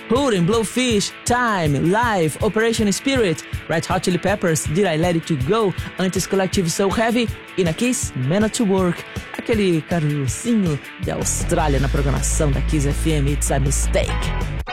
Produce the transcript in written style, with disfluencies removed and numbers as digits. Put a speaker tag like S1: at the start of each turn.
S1: Hood and Blowfish, Time, Live, Operation Spirit, Red Hot Chili Peppers, Did I Let It Go, antes Collective So Heavy e na Kiss, Man Not To Work. Aquele carocinho da Austrália na programação da Kiss FM, It's a Mistake.